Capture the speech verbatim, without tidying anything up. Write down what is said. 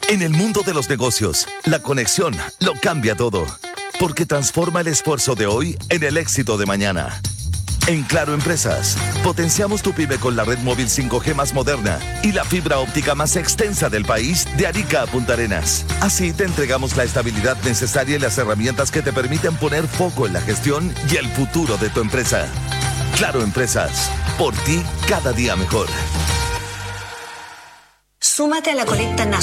En el mundo de los negocios, la conexión lo cambia todo, porque transforma el esfuerzo de hoy en el éxito de mañana. En Claro Empresas, potenciamos tu pyme con la red móvil cinco G más moderna y la fibra óptica más extensa del país de Arica a Punta Arenas. Así te entregamos la estabilidad necesaria y las herramientas que te permiten poner foco en la gestión y el futuro de tu empresa. Claro Empresas, por ti cada día mejor. Súmate a la colecta nacional.